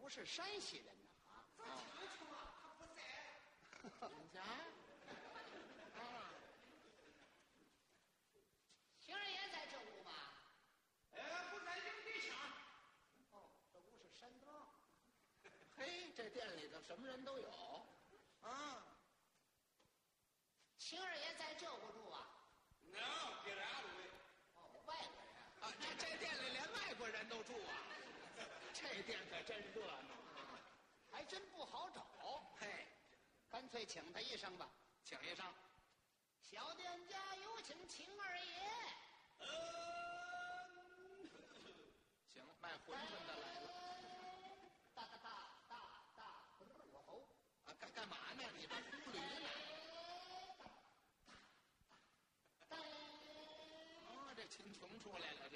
不是山西人呐啊！ 这清楚啊，他不在。 你瞧，啊， 星儿爷在这屋吗？ 不在营地上。 哦，这屋是山庄。嘿，这店里头什么人都有啊。 星儿爷在这屋住啊？ 能给俺位。 哦，外国人啊，这店里连外国人都住啊，这店可真热闹啊， 还真不好找。 嘿， 干脆请他一声吧。 请一声。 小店家有请秦二爷。 行，卖馄饨的来了。 大大大大大火猴啊，干嘛呢？你这秃驴呢？哦，这秦琼出来了。